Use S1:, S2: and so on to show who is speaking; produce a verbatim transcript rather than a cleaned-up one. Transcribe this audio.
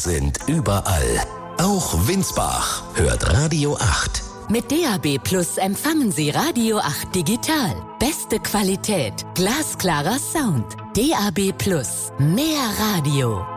S1: sind überall. Auch Winsbach hört Radio acht.
S2: Mit D A B Plus empfangen Sie Radio acht digital. Beste Qualität, glasklarer Sound. D A B Plus, mehr Radio.